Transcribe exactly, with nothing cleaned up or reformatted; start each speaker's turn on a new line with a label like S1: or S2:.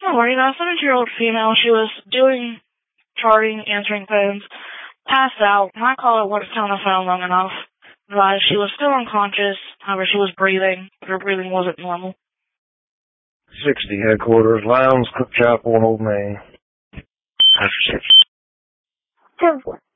S1: don't worry, that seventy-year-old female, she was doing charting, answering phones, passed out. My caller wasn't on the phone long enough. But she was still unconscious. However, she was breathing, but her breathing wasn't normal.
S2: sixty headquarters, Lowndes, Cook Chapel, and Old Main.
S3: After six. ten four.